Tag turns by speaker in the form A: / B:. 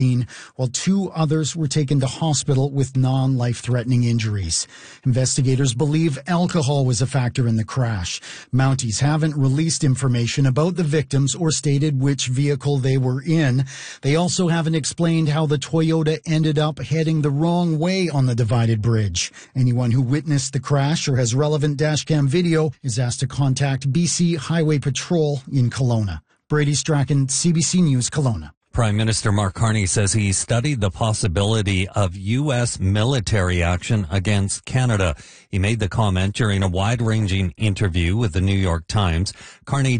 A: while 2 others were taken to hospital with non-life-threatening injuries. Investigators believe alcohol was a factor in the crash. Mounties haven't released information about the victims or stated which vehicle they were in. They also haven't explained how the Toyota ended up heading the wrong way on the divided bridge. Anyone who witnessed the crash or has relevant dashcam video is asked to contact BC Highway Patrol in Kelowna. Brady Strachan, CBC News, Kelowna.
B: Prime Minister Mark Carney says he studied the possibility of U.S. military action against Canada. He made the comment during a wide-ranging interview with the New York Times. Carney